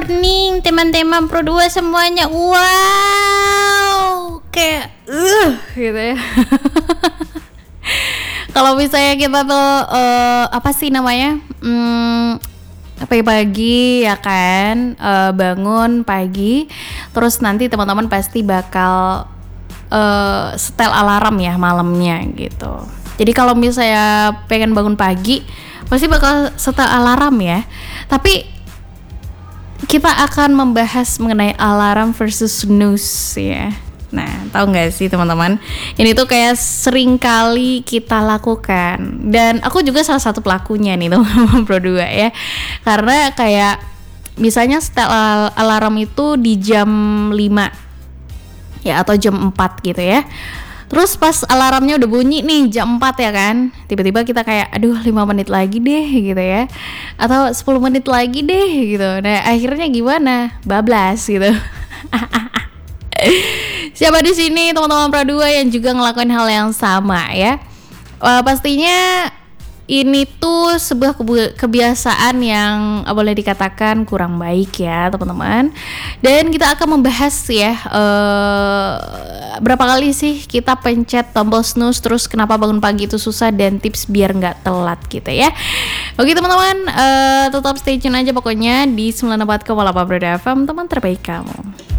nih teman-teman Pro 2 semuanya. Wow, kayak gitu ya. Kalau misalnya kita tuh apa sih namanya? Pagi-pagi ya kan, bangun pagi, terus nanti teman-teman pasti bakal setel alarm ya malamnya gitu. Jadi kalau misalnya pengen bangun pagi, pasti bakal setel alarm ya. Tapi kita akan membahas mengenai alarm versus snooze ya. Nah, tahu nggak sih teman-teman? Ini tuh kayak sering kali kita lakukan. Dan aku juga salah satu pelakunya nih teman-teman Pro 2 ya. Karena kayak misalnya setel alarm itu di jam 5 ya atau jam 4 gitu ya. Terus pas alarmnya udah bunyi nih jam 4 ya kan, tiba-tiba kita kayak aduh 5 menit lagi deh gitu ya, atau 10 menit lagi deh gitu. Nah akhirnya gimana? Bablas gitu. Siapa di sini teman-teman Pro 2 yang juga ngelakuin hal yang sama ya? Pastinya ini tuh sebuah kebiasaan yang boleh dikatakan kurang baik ya teman-teman. Dan kita akan membahas ya berapa kali sih kita pencet tombol snooze, terus kenapa bangun pagi itu susah, dan tips biar nggak telat gitu ya. Oke teman-teman, tetap stay tune aja pokoknya di 94,8 Pro FM, teman terbaik kamu.